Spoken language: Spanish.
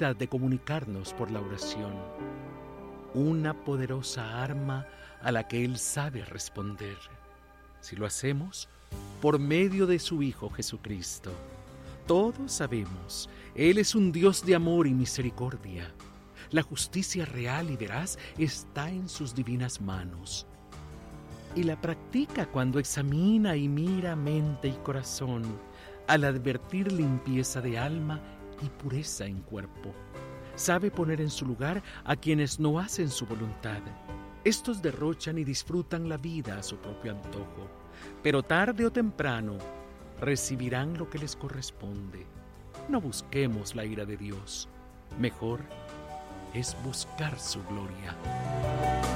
capacidad de comunicarnos por la oración, una poderosa arma a la que Él sabe responder, si lo hacemos por medio de su Hijo Jesucristo. Todos sabemos, Él es un Dios de amor y misericordia. La justicia real y veraz está en sus divinas manos, y la practica cuando examina y mira mente y corazón, al advertir limpieza de alma y pureza en cuerpo. Sabe poner en su lugar a quienes no hacen su voluntad. Estos derrochan y disfrutan la vida a su propio antojo, pero tarde o temprano recibirán lo que les corresponde. No busquemos la ira de Dios. Mejor es buscar su gloria.